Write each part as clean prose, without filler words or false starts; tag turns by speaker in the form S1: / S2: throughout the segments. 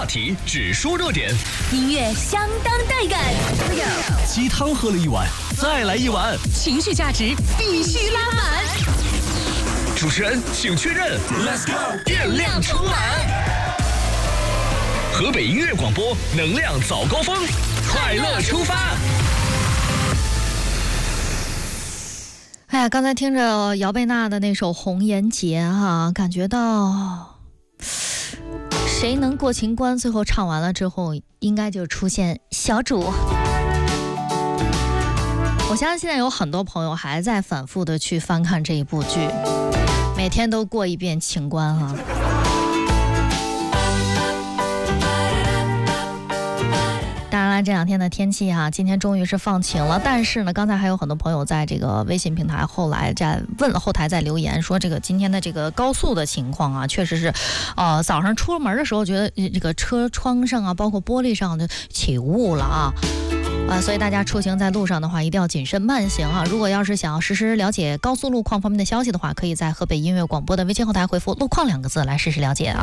S1: 话题，只说热点，
S2: 音乐相当带感。
S1: 鸡汤喝了一碗，再来一碗，
S2: 情绪价值必须拉满。
S1: 主持人请确认 ，Let's go， 电量充满。河北音乐广播，能量早高峰，快乐出发。
S3: 哎呀，刚才听着姚贝娜的那首《红颜劫》感觉到谁能过情关，最后唱完了之后，应该就出现小主。我相信现在有很多朋友还在反复的去翻看这一部剧，每天都过一遍情关当然了，这两天的天气今天终于是放晴了，但是呢，刚才还有很多朋友在这个微信平台后台在留言说，这个今天的这个高速的情况确实是，早上出门的时候觉得这个车窗上包括玻璃上就起雾了所以大家出行在路上的话，一定要谨慎慢行如果要是想要实时了解高速路况方面的消息的话，可以在河北音乐广播的微信后台回复"路况"2个字来实时了解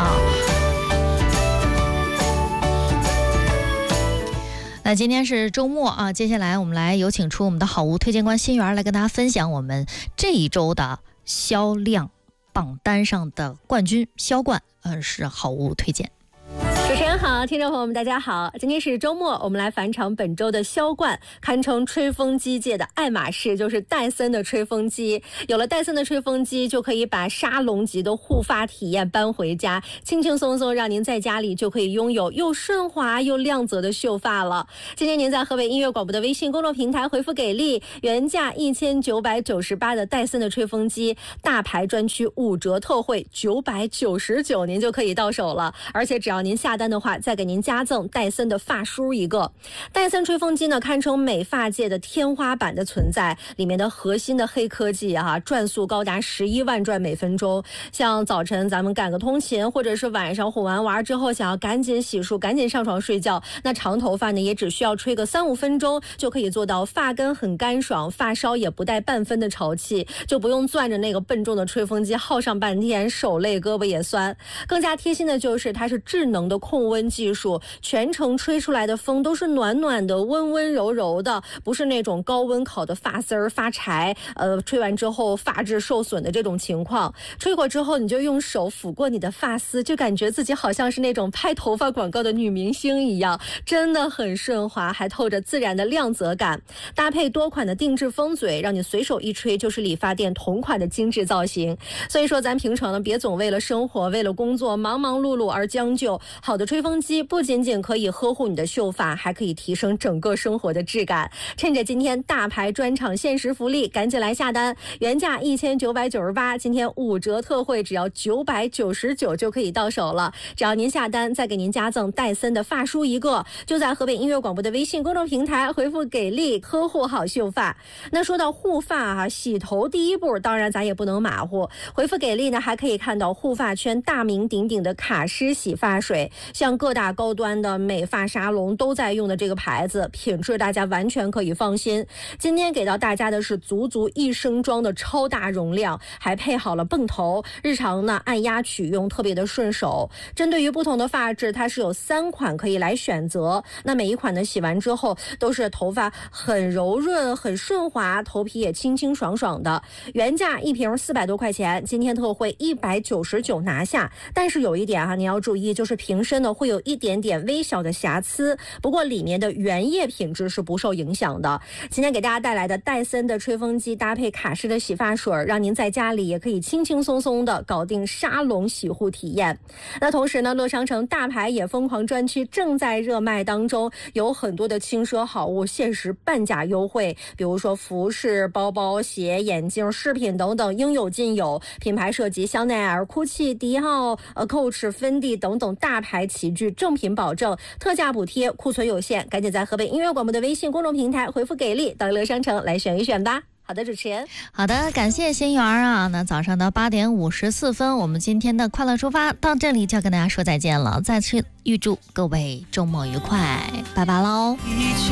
S3: 那今天是周末接下来我们来有请出我们的好物推荐官心源来跟大家分享我们这一周的销量榜单上的冠军销冠是好物推荐。
S4: 主持人好，听众朋友们大家好，今天是周末，我们来返场本周的销冠，堪称吹风机界的爱马仕，就是戴森的吹风机。有了戴森的吹风机，就可以把沙龙级的护发体验搬回家，轻轻松松让您在家里就可以拥有又顺滑又亮泽的秀发了。今天您在河北音乐广播的微信公众平台回复给力，原价1998的戴森的吹风机，大牌专区5折特惠999，您就可以到手了。而且只要您下单的话，再给您加赠戴森的发梳一个。戴森吹风机呢，堪称美发界的天花板的存在，里面的核心的黑科技转速高达11万转每分钟。像早晨咱们赶个通勤，或者是晚上哄完娃之后想要赶紧洗漱赶紧上床睡觉，那长头发呢也只需要吹个3-5分钟就可以做到发根很干爽，发梢也不带半分的潮气，就不用攥着那个笨重的吹风机耗上半天，手累胳膊也酸。更加贴心的就是它是智能的控温技术，全程吹出来的风都是暖暖的温温柔柔的，不是那种高温烤的发丝儿发柴吹完之后发质受损的这种情况。吹过之后你就用手抚过你的发丝，就感觉自己好像是那种拍头发广告的女明星一样，真的很顺滑，还透着自然的亮泽感。搭配多款的定制风嘴，让你随手一吹就是理发店同款的精致造型。所以说咱平常呢别总为了生活为了工作忙忙碌碌而将就，好的吹风机不仅仅可以呵护你的秀发，还可以提升整个生活的质感。趁着今天大牌专场限时福利，赶紧来下单，原价1998，今天5折特惠，只要999就可以到手了。只要您下单，再给您加赠戴森的发梳一个，就在河北音乐广播的微信公众平台回复给力，呵护好秀发。那说到护发洗头第一步当然咱也不能马虎，回复给力呢还可以看到护发圈大名鼎鼎的卡诗洗发水，像各大高端的美发沙龙都在用的这个牌子，品质大家完全可以放心。今天给到大家的是足1升装的超大容量，还配好了泵头，日常呢按压取用特别的顺手。针对于不同的发质，它是有3款可以来选择，那每一款呢洗完之后都是头发很柔润很顺滑，头皮也清清爽爽的。原价一瓶400多块钱，今天特惠199拿下。但是有一点你要注意，就是瓶身呢会有一点点微小的瑕疵，不过里面的原液品质是不受影响的。今天给大家带来的戴森的吹风机搭配卡诗的洗发水，让您在家里也可以轻轻松松的搞定沙龙洗护体验。那同时呢，乐商城大牌也疯狂专区正在热卖当中，有很多的轻奢好物限时半价优惠，比如说服饰、包包、鞋、眼镜、饰品等等应有尽有，品牌设计香奈儿、GUCCI、迪奥、Coach、芬迪等等大牌齐聚，正品保证，特价补贴，库存有限，赶紧在河北音乐广播的微信公众平台回复给力到乐商城来选一选吧。好的，主持人。
S3: 好的，感谢心源那早上的8点54分，我们今天的快乐出发到这里就要跟大家说再见了，再次预祝各位周末愉快，拜拜喽。